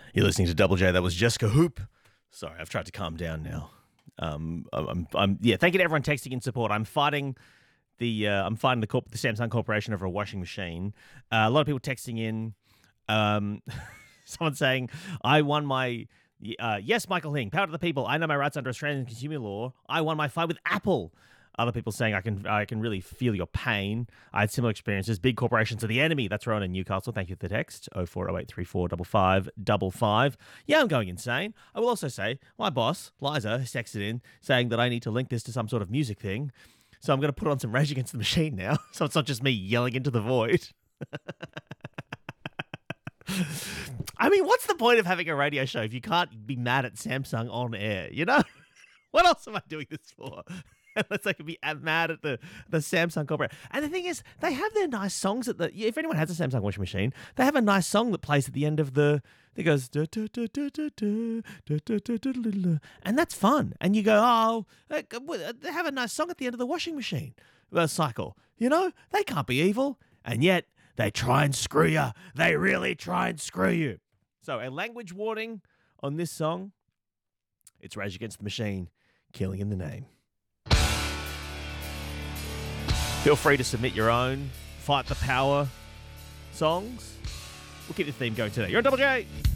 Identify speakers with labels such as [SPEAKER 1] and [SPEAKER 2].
[SPEAKER 1] You're listening to Double J. That was Jessica Hoop. Sorry, I've tried to calm down now. Thank you to everyone texting in support. I'm fighting the Samsung Corporation over a washing machine. A lot of people texting in. Someone saying, I won my... yes, Michael Hing, power to the people. I know my rights under Australian consumer law. I won my fight with Apple. Other people saying, I can really feel your pain. I had similar experiences. Big corporations are the enemy. That's Rowan in Newcastle. Thank you for the text. 0408345555. Yeah, I'm going insane. I will also say, my boss, Liza, has texted in saying that I need to link this to some sort of music thing. So I'm going to put on some Rage Against the Machine now. So it's not just me yelling into the void. I mean, what's the point of having a radio show if you can't be mad at Samsung on air, you know? What else am I doing this for? Unless I could be mad at the Samsung corporate. And the thing is, they have their nice songs if anyone has a Samsung washing machine, they have a nice song that plays at the end of that goes, and that's fun. And you go, oh, they have a nice song at the end of the washing machine cycle. You know, they can't be evil. And yet, they try and screw you. They really try and screw you. So, a language warning on this song. It's Rage Against the Machine, Killing in the Name. Feel free to submit your own Fight the Power songs. We'll keep the theme going today. You're on Double J.